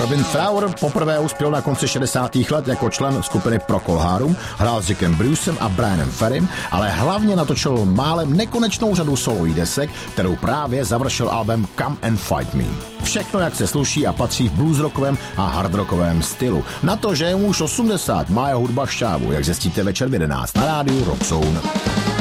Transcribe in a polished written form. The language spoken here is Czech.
Corbin Flower poprvé uspěl na konci 60. let jako člen skupiny Procol Harum, hrál s Jackem Brucem a Brianem Ferrym, ale hlavně natočil málem nekonečnou řadu solových desek, kterou právě završil album Come and Fight Me. Všechno, jak se sluší a patří v bluesrockovém a hardrockovém stylu. Na to, že je mu už 80, má jeho hudba šťávu, jak zjistíte večer v 11 na rádiu Rock Zone.